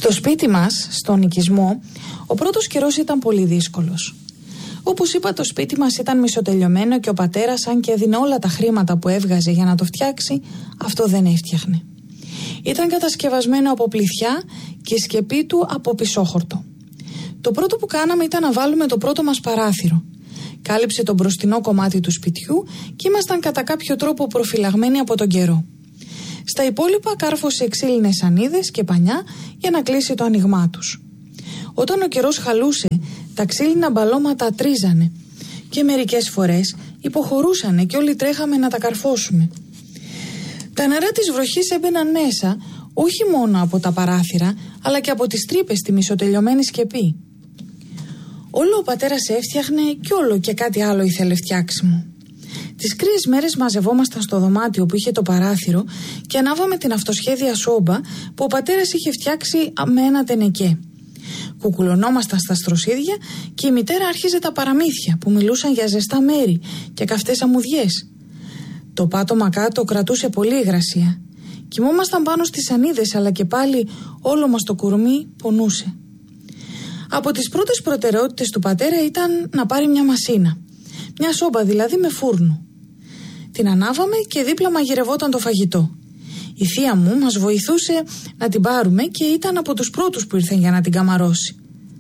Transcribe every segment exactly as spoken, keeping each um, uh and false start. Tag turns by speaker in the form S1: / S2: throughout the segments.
S1: Στο σπίτι μας, στον οικισμό, ο πρώτος καιρός ήταν πολύ δύσκολος. Όπως είπα, το σπίτι μας ήταν μισοτελειωμένο και ο πατέρας, αν και έδινε όλα τα χρήματα που έβγαζε για να το φτιάξει, αυτό δεν έφτιαχνε. Ήταν κατασκευασμένο από πληθιά και η σκεπή του από πισόχορτο. Το πρώτο που κάναμε ήταν να βάλουμε το πρώτο μας παράθυρο. Κάλυψε το μπροστινό κομμάτι του σπιτιού και ήμασταν κατά κάποιο τρόπο προφυλαγμένοι από τον καιρό. Στα υπόλοιπα κάρφωσε ξύλινες σανίδες και πανιά για να κλείσει το άνοιγμά τους. Όταν ο καιρός χαλούσε, τα ξύλινα μπαλώματα τρίζανε και μερικές φορές υποχωρούσανε και όλοι τρέχαμε να τα καρφώσουμε. Τα νερά της βροχής έμπαιναν μέσα, όχι μόνο από τα παράθυρα, αλλά και από τις τρύπες στη μισοτελειωμένη σκεπή. Όλο ο πατέρας έφτιαχνε και όλο και κάτι άλλο ήθελε φτιάξιμο. Τις κρύες μέρες μαζευόμασταν στο δωμάτιο που είχε το παράθυρο και ανάβαμε την αυτοσχέδια σόμπα που ο πατέρας είχε φτιάξει με ένα τενεκέ. Κουκουλωνόμασταν στα στροσίδια και η μητέρα άρχιζε τα παραμύθια που μιλούσαν για ζεστά μέρη και καυτές αμμουδιές. Το πάτωμα κάτω κρατούσε πολύ υγρασία. Κοιμόμασταν πάνω στις σανίδες, αλλά και πάλι όλο μας το κουρμί πονούσε. Από τις πρώτες προτεραιότητες του πατέρα ήταν να πάρει μια μασίνα. Μια σόμπα δηλαδή με φούρνο. Την ανάβαμε και δίπλα μαγειρευόταν το φαγητό. Η θεία μου μας βοηθούσε να την πάρουμε και ήταν από τους πρώτους που ήρθαν για να την καμαρώσει.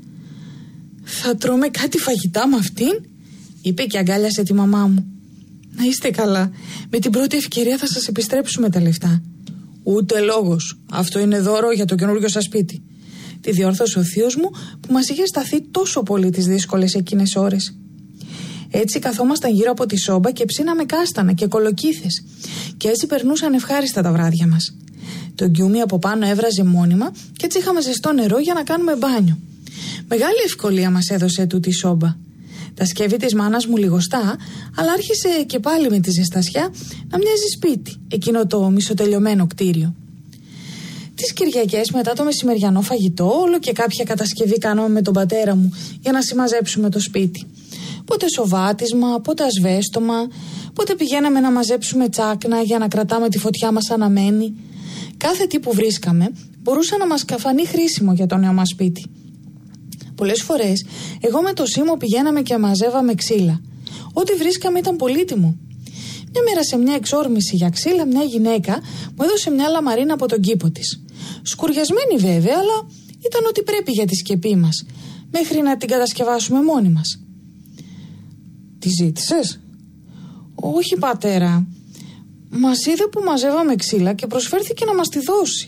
S1: «Θα τρώμε κάτι φαγητά με αυτήν?» είπε και αγκάλιασε τη μαμά μου. «Να είστε καλά. Με την πρώτη ευκαιρία θα σας επιστρέψουμε τα λεφτά». «Ούτε λόγος. Αυτό είναι δώρο για το καινούργιο σας σπίτι», τη διόρθωσε ο θείος μου που μας είχε σταθεί τόσο πολύ τις δύσκολες εκείνες ώρες. Έτσι καθόμασταν γύρω από τη σόμπα και ψήναμε κάστανα και κολοκύθες και έτσι περνούσαν ευχάριστα τα βράδια μας. Το γκιούμι από πάνω έβραζε μόνιμα και έτσι είχαμε ζεστό νερό για να κάνουμε μπάνιο. Μεγάλη ευκολία μας έδωσε τούτη η σόμπα. Τα σκεύη της μάνας μου λιγοστά, αλλά άρχισε και πάλι με τη ζεστασιά να μοιάζει σπίτι, εκείνο το μισοτελειωμένο κτίριο. Τις Κυριακές μετά το μεσημεριανό φαγητό, όλο και κάποια κατασκευή κάναμε με τον πατέρα μου για να συμμαζέψουμε το σπίτι. Πότε σοβάτισμα, πότε ασβέστομα, πότε πηγαίναμε να μαζέψουμε τσάκνα για να κρατάμε τη φωτιά μας αναμένη. Κάθε τι που βρίσκαμε μπορούσε να μας φανεί χρήσιμο για το νέο μας σπίτι. Πολλές φορές εγώ με το Σίμω πηγαίναμε και μαζεύαμε ξύλα. Ό,τι βρίσκαμε ήταν πολύτιμο. Μια μέρα σε μια εξόρμηση για ξύλα, μια γυναίκα μου έδωσε μια λαμαρίνα από τον κήπο της. Σκουριασμένη βέβαια, αλλά ήταν ό,τι πρέπει για τη σκεπή μας, μέχρι να την κατασκευάσουμε μόνοι μας. «Τη ζήτησες?» «Όχι, πατέρα. Μας είδε που μαζεύαμε ξύλα και προσφέρθηκε να μας τη δώσει»,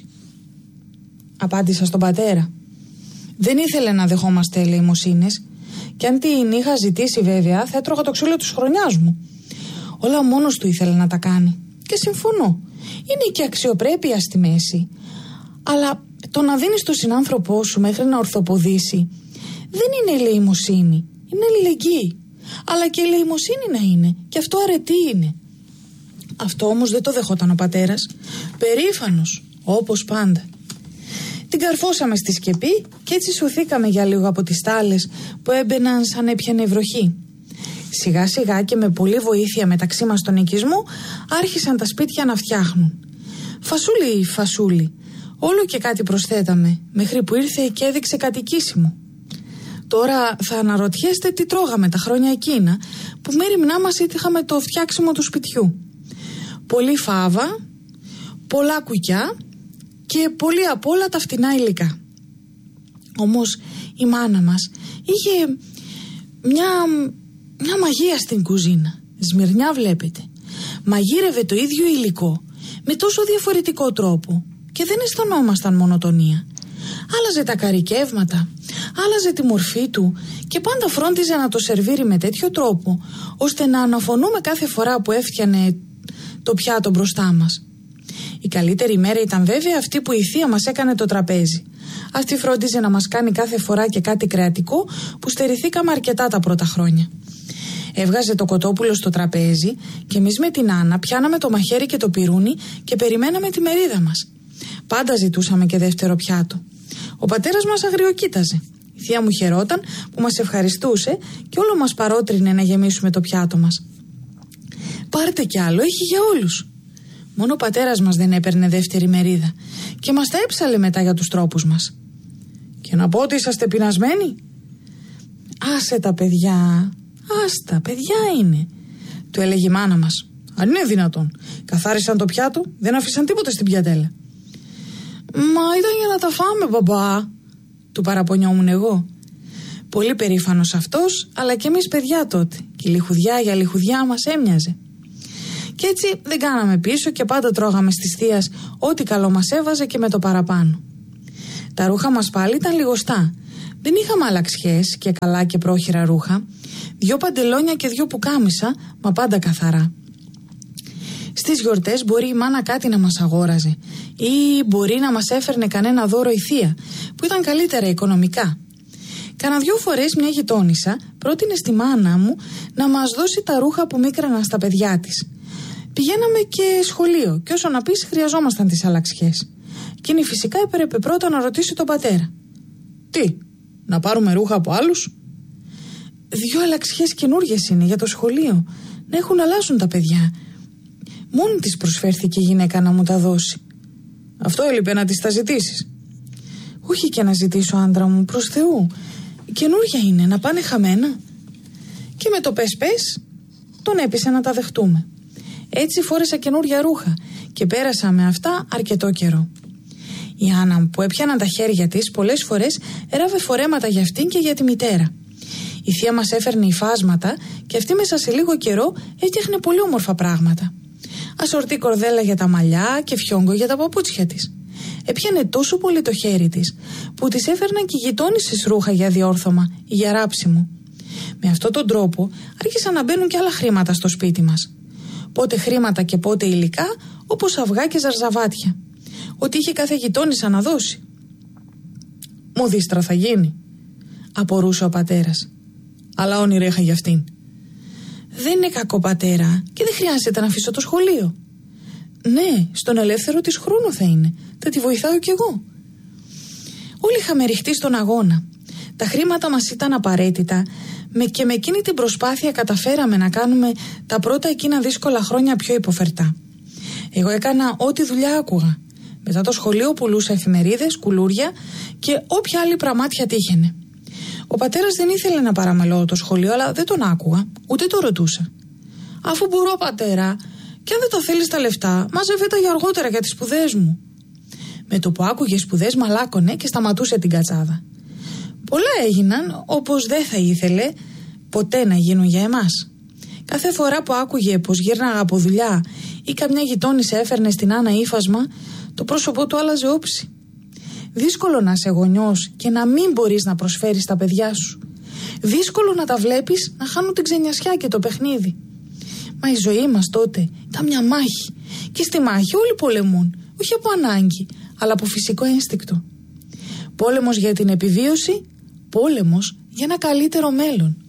S1: απάντησα στον πατέρα. Δεν ήθελε να δεχόμαστε ελεημοσύνες και αν την είχα ζητήσει βέβαια θα έτρωγα το ξύλο της χρονιάς μου. Όλα μόνος του ήθελε να τα κάνει και συμφωνώ. Είναι και αξιοπρέπεια στη μέση. Αλλά το να δίνεις τον συνάνθρωπό σου μέχρι να ορθοποδήσει δεν είναι ελεημοσύνη, είναι αλληλεγγύη. Αλλά και ελεημοσύνη να είναι, και αυτό αρετή είναι. Αυτό όμως δεν το δεχόταν ο πατέρας, περήφανος όπως πάντα. Την καρφώσαμε στη σκεπή και έτσι σωθήκαμε για λίγο από τις τάλες που έμπαιναν σαν έπιανε βροχή. Σιγά σιγά και με πολλή βοήθεια μεταξύ μας στον οικισμό άρχισαν τα σπίτια να φτιάχνουν. Φασούλη φασούλη, όλο και κάτι προσθέταμε, μέχρι που ήρθε και έδειξε κατοικήσιμο. Τώρα θα αναρωτιέστε τι τρώγαμε τα χρόνια εκείνα που μέριμνά μας είχαμε το φτιάξιμο του σπιτιού. Πολύ φάβα, πολλά κουκιά και πολύ απ' όλα τα φτηνά υλικά. Όμως η μάνα μας είχε μια, μια μαγεία στην κουζίνα. Σμυρνιά βλέπετε. Μαγείρευε το ίδιο υλικό με τόσο διαφορετικό τρόπο και δεν αισθανόμασταν μονοτονία. Άλλαζε τα καρικεύματα, άλλαζε τη μορφή του και πάντα φρόντιζε να το σερβίρει με τέτοιο τρόπο ώστε να αναφωνούμε κάθε φορά που έφτιανε το πιάτο μπροστά μας. Η καλύτερη μέρα ήταν βέβαια αυτή που η θεία μας έκανε το τραπέζι. Αυτή φρόντιζε να μας κάνει κάθε φορά και κάτι κρεατικό που στερηθήκαμε αρκετά τα πρώτα χρόνια. Έβγαζε το κοτόπουλο στο τραπέζι και εμείς με την Άννα πιάναμε το μαχαίρι και το πυρούνι και περιμέναμε τη μερίδα μας. Πάντα ζητούσαμε και δεύτερο πιάτο. Ο πατέρας μας αγριοκοίταζε. Η θεία μου χαιρόταν που μας ευχαριστούσε και όλο μας παρότρινε να γεμίσουμε το πιάτο μας. «Πάρτε κι άλλο, έχει για όλους». Μόνο ο πατέρας μας δεν έπαιρνε δεύτερη μερίδα και μας τα έψαλε μετά για τους τρόπους μας. Και να πω ότι είσαστε πεινασμένοι. Άσε τα παιδιά, άστα, παιδιά είναι, του έλεγε η μάνα μας. Αν είναι δυνατόν. Καθάρισαν το πιάτο, δεν αφήσαν τίποτα στην πιατέλα. Μα ήταν για να τα φάμε, μπαμπά, του παραπονιόμουν εγώ. Πολύ περήφανος αυτός, αλλά και εμείς παιδιά τότε. Και η λιχουδιά για λιχουδιά μας έμοιαζε. Και έτσι δεν κάναμε πίσω και πάντα τρώγαμε στις θείας ό,τι καλό μας έβαζε και με το παραπάνω. Τα ρούχα μας πάλι ήταν λιγοστά. Δεν είχαμε αλλαξιές και καλά και πρόχειρα ρούχα. Δυο παντελόνια και δυο πουκάμισα, μα πάντα καθαρά. Στις γιορτές μπορεί η μάνα κάτι να μας αγόραζε ή μπορεί να μας έφερνε κανένα δώρο η θεία, που ήταν καλύτερα οικονομικά. Κάνα δυο φορές μια γειτόνισσα πρότεινε στη μάνα μου να μας δώσει τα ρούχα που μίκραναν στα παιδιά της. Πηγαίναμε και σχολείο και όσο να πεις χρειαζόμασταν τις αλλαξιές. Εκείνη φυσικά έπρεπε πρώτα να ρωτήσει τον πατέρα. Τι, να πάρουμε ρούχα από άλλους? Δυο αλλαξιές καινούργιες είναι για το σχολείο, να έχουν αλλάζουν τα παιδιά. Μόνη της προσφέρθηκε η γυναίκα να μου τα δώσει. Αυτό έλειπε να της τα ζητήσεις. Όχι και να ζητήσω, άντρα μου, προς Θεού. Καινούρια είναι, να πάνε χαμένα. Και με το πες πες τον έπεισε να τα δεχτούμε. Έτσι φόρεσα καινούρια ρούχα και πέρασα με αυτά αρκετό καιρό. Η Άννα που έπιαναν τα χέρια της πολλές φορές έραβε φορέματα για αυτήν και για τη μητέρα. Η θεία μας έφερνε υφάσματα και αυτή μέσα σε λίγο καιρό έφτιαχνε πολύ όμορφα πράγματα. Ασορτή κορδέλα για τα μαλλιά και φιόγκο για τα παπούτσια της. Έπιανε τόσο πολύ το χέρι της που της έφερναν και γειτόνισσες ρούχα για διόρθωμα ή για ράψιμο. Με αυτόν τον τρόπο άρχισαν να μπαίνουν και άλλα χρήματα στο σπίτι μας. Πότε χρήματα και πότε υλικά, όπως αυγά και ζαρζαβάτια. Ό,τι είχε κάθε γειτόνισσα να δώσει. Μοδίστρα θα γίνει, απορούσε ο πατέρας. Αλλά όνειρα είχα για αυτήν. Δεν είναι κακό, πατέρα, και δεν χρειάζεται να αφήσω το σχολείο. Ναι, στον ελεύθερο της χρόνο θα είναι. Θα τη βοηθάω κι εγώ. Όλοι είχαμε ρηχτεί στον αγώνα. Τα χρήματα μας ήταν απαραίτητα με και με εκείνη την προσπάθεια καταφέραμε να κάνουμε τα πρώτα εκείνα δύσκολα χρόνια πιο υποφερτά. Εγώ έκανα ό,τι δουλειά άκουγα. Μετά το σχολείο πουλούσα εφημερίδες, κουλούρια και όποια άλλη πραμάτια τύχαινε. Ο πατέρας δεν ήθελε να παραμελώ το σχολείο, αλλά δεν τον άκουγα, ούτε το ρωτούσα. Αφού μπορώ, πατέρα, και αν δεν τα θέλεις τα λεφτά, μάζευε τα για αργότερα για τις σπουδές μου. Με το που άκουγε σπουδές μαλάκωνε και σταματούσε την κατσάδα. Πολλά έγιναν όπως δεν θα ήθελε ποτέ να γίνουν για εμάς. Κάθε φορά που άκουγε πως γύρναγα από δουλειά ή καμιά γειτόνισσα έφερνε στην Άννα ύφασμα, το πρόσωπό του άλλαζε όψη. Δύσκολο να είσαι γονιός και να μην μπορείς να προσφέρεις τα παιδιά σου. Δύσκολο να τα βλέπεις να χάνουν την ξενιασιά και το παιχνίδι. Μα η ζωή μας τότε ήταν μια μάχη. Και στη μάχη όλοι πολεμούν, όχι από ανάγκη, αλλά από φυσικό ένστικτο. Πόλεμος για την επιβίωση, πόλεμος για ένα καλύτερο μέλλον.